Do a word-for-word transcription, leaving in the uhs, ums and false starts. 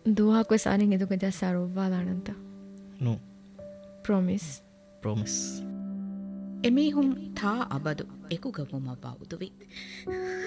දුවහක් වෙසානින් එදුක ජස්සාරුවාලානන්ත no promise promise එමීහුම් තා අබදු එකුගවුම බෞදුවි